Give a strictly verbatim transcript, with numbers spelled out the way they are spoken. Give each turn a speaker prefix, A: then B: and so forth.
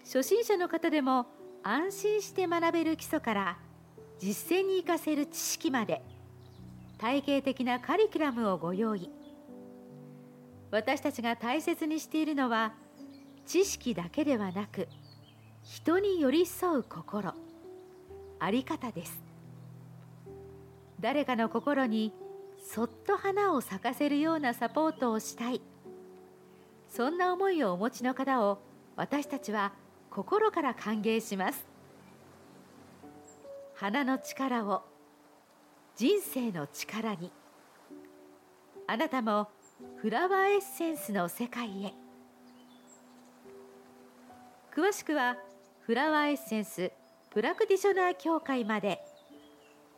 A: 初心者の方でも安心して学べる基礎から実践に生かせる知識まで、体系的なカリキュラムをご用意。私たちが大切にしているのは、知識だけではなく、人に寄り添う心、あり方です。誰かの心にそっと花を咲かせるようなサポートをしたい、そんな思いをお持ちの方を私たちは心から歓迎します。花の力を人生の力に。あなたもフラワーエッセンスの世界へ。詳しくはフラワーエッセンスプラクティショナー協会まで。